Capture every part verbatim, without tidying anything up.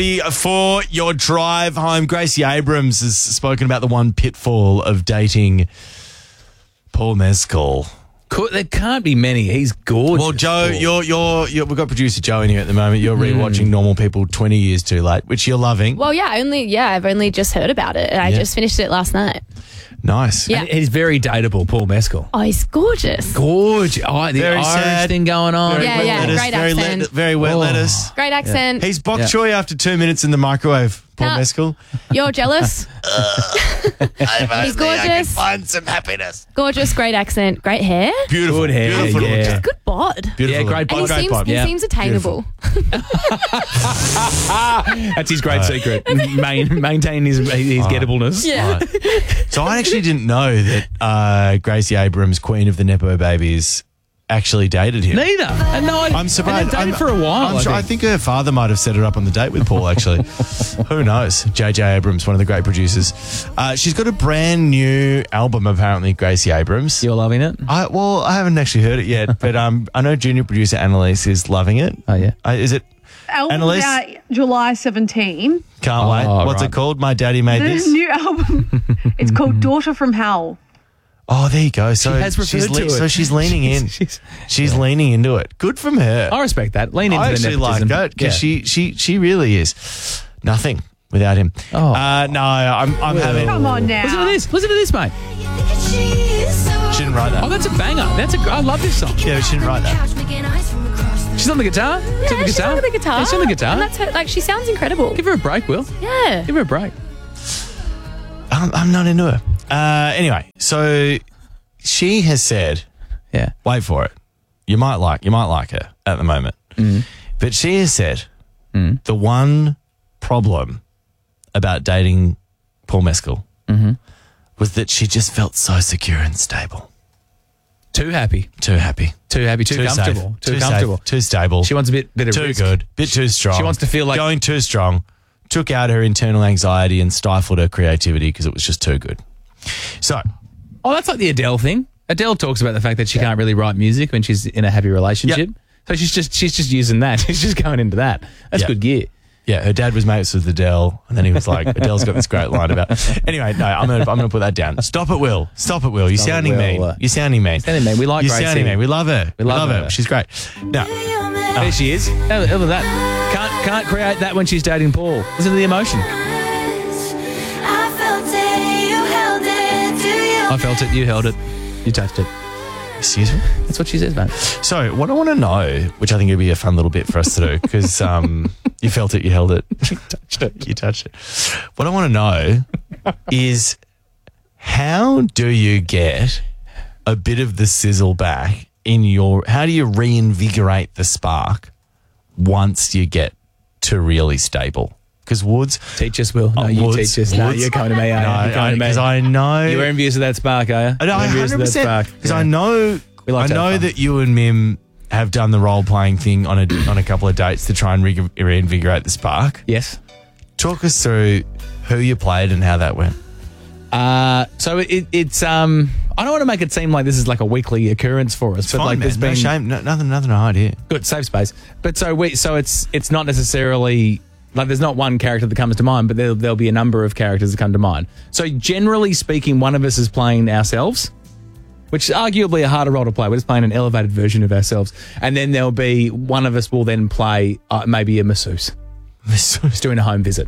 For your drive home, Gracie Abrams has spoken about the one pitfall of dating Paul Mescal. Could, there can't be many. He's gorgeous. Well, Joe, Paul. you're, you're, you're, we've got producer Joe in here at the moment. You're rewatching Normal People twenty years too late, which you're loving. Well, yeah, only yeah, I've only just heard about it. I Yeah. just finished it last night. Nice. Yeah. And he's very dateable, Paul Mescal. Oh, he's gorgeous. Gorgeous. Oh, the Very Irish sad. thing going on. Very Yeah, wet yeah, lettuce, great very, accent. let- very wet Oh. lettuce. Great accent. He's bok Yeah. choy after two minutes in the microwave, Paul No. Mescal. You're jealous. He's gorgeous. find some happiness. Gorgeous, great accent, great hair. Beautiful. Good hair, Beautiful. yeah. little- Good bod. Beautiful. Yeah, great And bod. he Great seems, bod. he Yeah. seems attainable. That's his great secret. Main, maintain his, his gettableness. Yeah. So I actually didn't know that uh, Gracie Abrams, Queen of the Nepo Babies, actually dated him. Neither. And no, I, I'm surprised. And they've dated I'm- for a while. I'm I sure, I think. think her father might have set her up on the date with Paul, actually. Who knows? J J Abrams, one of the great producers. Uh, she's got a brand new album, apparently, Gracie Abrams. You're loving it? I, well, I haven't actually heard it yet, but um, I know junior producer Annalise is loving it. Oh, yeah. Uh, is it? Album Annalise? out July seventeenth. Can't Oh, wait. What's right. it called? My Daddy Made The This? new album. It's called Daughter from Hell. Oh, there you go. So, She has she's referred to it. so she's leaning in. She's- She's leaning into it. Good from her. I respect that. Lean into I the actually like nepotism. that because Yeah. she, she, she really is nothing without him. Oh. Uh, no, I'm, I'm having. Come on now. Listen to this. Listen to this, mate. She didn't write that. Oh, that's a banger. That's a. I love this song. Yeah, but she didn't write that. She's on the guitar. Yeah, she's on the she's guitar. on the guitar. Yeah, she's on the guitar. And that's her, like, she sounds incredible. Give her a break, Will. Yeah. Give her a break. I'm, I'm not into her. Uh, anyway, so she has said, Yeah. wait for it. You might like, you might like her at the moment, Mm. but she has said the one problem about dating Paul Mescal Mm-hmm. was that she just felt so secure and stable. Too happy. Too happy. Too happy. Too, Too comfortable. safe. Too, Too comfortable. safe. Too stable. She wants a bit, bit of Too risk. good. Bit too strong. She wants to feel like- going too strong. Took out her internal anxiety and stifled her creativity because it was just too good. So, Oh, that's like the Adele thing. Adele talks about the fact that she can't really write music when she's in a happy relationship. Yep. So she's just she's just using that. She's just going into that. That's Yep. good gear. yeah, her dad was mates with Adele, and then he was like, Adele's got this great line about. Anyway, no, I'm gonna I'm gonna put that down. Stop it, Will. Stop it, Will. You're Stop it, sounding Will. mean. You're sounding mean. Sounding mean. We like You're Gracie. sounding mean. We love her. We love her. She's great. Now, There she is. Look at that. Can't can't create that when she's dating Paul. Listen to the emotion. I felt it. You held it. You touched it. excuse me. That's what she says, man. So, what I want to know, which I think would be a fun little bit for us to do, because um, you felt it, you held it, you touched it, you touched it. What I want to know is how do you get a bit of the sizzle back in your? How do you reinvigorate the spark once you get to really stable? Because Woods, Teach us, Will. No, Oh, you Woods, teach us. No, Woods. you're coming to me, are you? You're coming to me. because I know You're envious of that spark, are you? I know, You're envious hundred of that percent. spark. Because Yeah. I know, We like I to have know fun. that you and Mim have done the role playing thing on a on a couple of dates to try and re- reinvigorate the spark. Yes. Talk us through who you played and how that went. Uh, so it, it's um. I don't want to make it seem like this is like a weekly occurrence for us, It's but fine, like man. there's No been shame, no, nothing, nothing to hide here. good safe space. But so we so it's it's not necessarily like there's not one character that comes to mind, but there'll there'll be a number of characters that come to mind. So generally speaking, one of us is playing ourselves, which is arguably a harder role to play. We're just playing an elevated version of ourselves, and then there'll be one of us will then play uh, maybe a masseuse, just doing a home visit.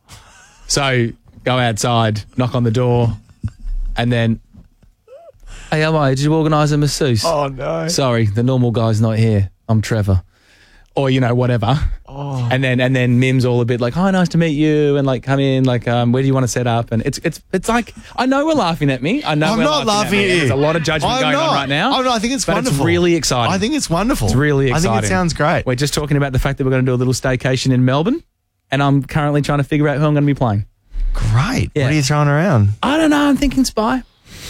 So go outside, knock on the door, and then, hey, how are you? Did you organise a masseuse? Oh no! Sorry, the normal guy's not here. I'm Trevor. Or, you know, whatever. Oh. And then and then Mim's all a bit like, hi, nice to meet you, and like come in, like um, where do you want to set up? And it's it's it's like I know we're laughing at me. I know I'm we're not laughing me, at and you. There's a lot of judgment I'm going not. on right now. Oh, no, I think it's but wonderful. It's really exciting. I think it's wonderful. It's really exciting. I think it sounds great. We're just talking about the fact that we're going to do a little staycation in Melbourne, and I'm currently trying to figure out who I'm going to be playing. Great. Yeah. What are you throwing around? I don't know. I'm thinking Spy.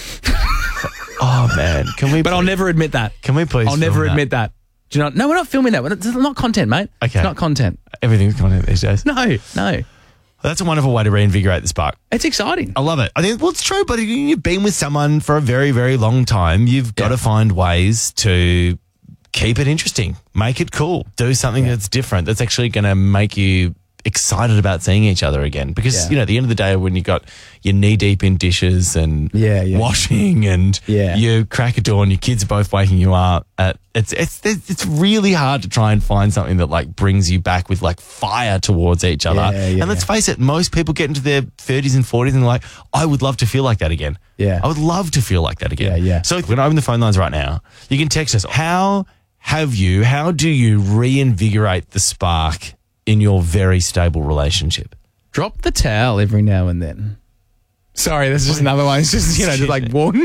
Oh man, can we? But I'll please- never admit that. Can we please? I'll never film that? admit that. Do you not? No, we're not filming that. It's not content, mate. Okay. It's not content. Everything's content these days. No, no. That's a wonderful way to reinvigorate the spark. It's exciting. I love it. I think, well, it's true, but you've been with someone for a very, very long time. You've got Yeah. to find ways to keep it interesting, make it cool, do something that's different, that's actually going to make you excited about seeing each other again. Because, Yeah. you know, at the end of the day, when you got you're knee deep in dishes and Yeah, yeah. washing and Yeah. you crack a door and your kids are both waking you up, at, it's, it's, it's really hard to try and find something that like brings you back with like fire towards each other. Yeah, yeah, and let's yeah. face it, most people get into their thirties and forties and they're like, I would love to feel like that again. Yeah. I would love to feel like that again. Yeah, yeah. So we're going to open the phone lines right now. You can text us. How have you, how do you reinvigorate the spark in your very stable relationship? Drop the towel every now and then. Sorry, this is just another one. It's just, you know, just like walk,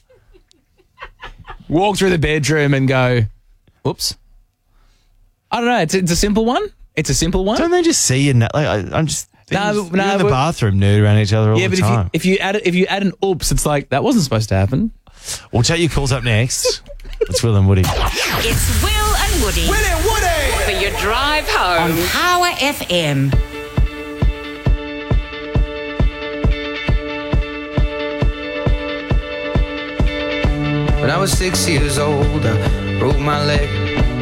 walk through the bedroom and go, oops. I don't know. It's, it's a simple one. It's a simple one. Don't they just see you? Na- like, I, I'm just No, no, but- no, in the but- bathroom nude around each other all yeah, the but if time. you, if you add it, if you add an oops, it's like, that wasn't supposed to happen. We'll take your calls up next. It's Will and Woody. It's Will and Woody. Will and Woody For your drive home. on Power F M. When I was six years old, I broke my leg.